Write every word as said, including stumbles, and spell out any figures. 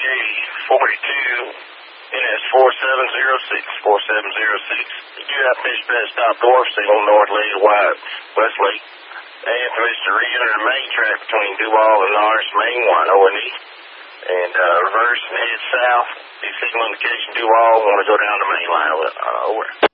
forty-two, and it's four seven zero six, four seven zero six. You do have fish past stop dwarf signal, North Lake, White, West Lake. And permission to re-enter the main track between Duval and Norris, main one, O and E. And uh, reverse and head south. The signal indication Duval, want to go down the main line. Uh, over.